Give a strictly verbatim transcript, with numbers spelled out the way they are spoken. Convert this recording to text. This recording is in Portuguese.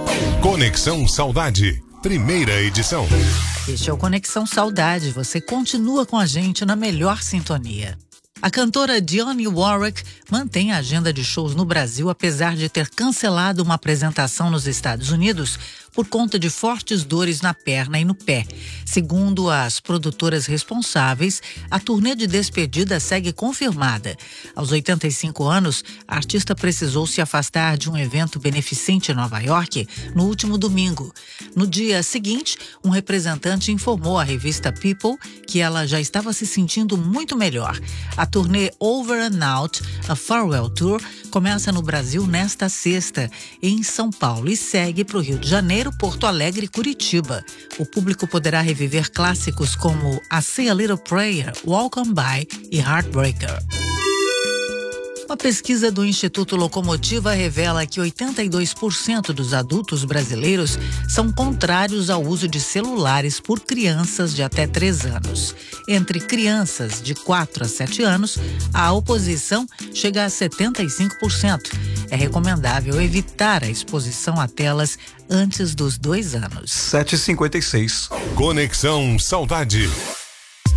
Conexão Saudade, primeira edição. Este é o Conexão Saudade. Você continua com a gente na melhor sintonia. A cantora Dionne Warwick mantém a agenda de shows no Brasil, apesar de ter cancelado uma apresentação nos Estados Unidos por conta de fortes dores na perna e no pé. Segundo as produtoras responsáveis, a turnê de despedida segue confirmada. Aos oitenta e cinco anos, a artista precisou se afastar de um evento beneficente em Nova York no último domingo. No dia seguinte, um representante informou à revista People que ela já estava se sentindo muito melhor. A turnê Over and Out, a Farewell Tour, começa no Brasil nesta sexta, em São Paulo, e segue para o Rio de Janeiro, Porto Alegre e Curitiba. O público poderá reviver clássicos como I Say a Little Prayer, Walk On By e Heartbreaker. Uma pesquisa do Instituto Locomotiva revela que oitenta e dois por cento dos adultos brasileiros são contrários ao uso de celulares por crianças de até três anos. Entre crianças de quatro a sete anos, a oposição chega a setenta e cinco por cento. É recomendável evitar a exposição a telas antes dos dois anos. sete e cinquenta e seis. Conexão Saudade.